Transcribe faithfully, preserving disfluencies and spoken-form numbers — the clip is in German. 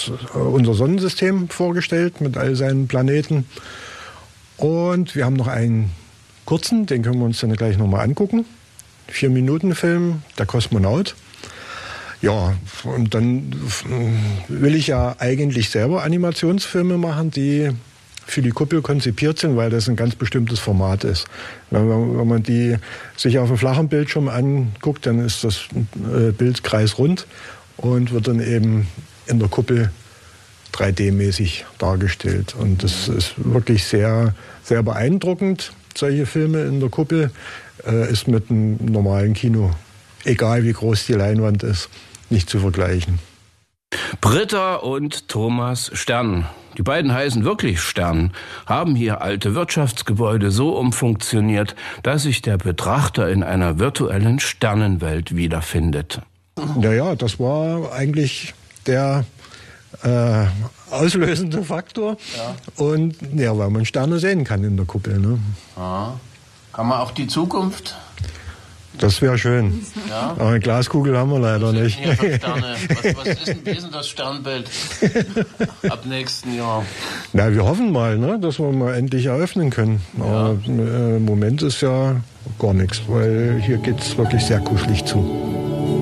das, unser Sonnensystem vorgestellt mit all seinen Planeten. Und wir haben noch einen kurzen, den können wir uns dann gleich nochmal angucken. Vier-Minuten-Film, der Kosmonaut. Ja, und dann will ich ja eigentlich selber Animationsfilme machen, die für die Kuppel konzipiert sind, weil das ein ganz bestimmtes Format ist. Wenn man, wenn man die sich auf einem flachen Bildschirm anguckt, dann ist das Bild kreisrund und wird dann eben in der Kuppel drei D-mäßig dargestellt. Und das ist wirklich sehr, sehr beeindruckend. Solche Filme in der Kuppel äh, ist mit einem normalen Kino, egal wie groß die Leinwand ist, nicht zu vergleichen. Britta und Thomas Stern, die beiden heißen wirklich Stern, haben hier alte Wirtschaftsgebäude so umfunktioniert, dass sich der Betrachter in einer virtuellen Sternenwelt wiederfindet. Naja, das war eigentlich der äh, auslösende Faktor. Ja. Und ja, weil man Sterne sehen kann in der Kuppel. Ne? Ja. Kann man auch die Zukunft? Das wäre schön. Ja? Aber eine Glaskugel haben wir leider was nicht. Was, was ist denn, wie ist denn das Sternbild ab nächsten Jahr? Na, wir hoffen mal, ne, dass wir mal endlich eröffnen können. Ja. Aber äh, im Moment ist ja gar nichts, weil hier geht es wirklich sehr kuschelig zu.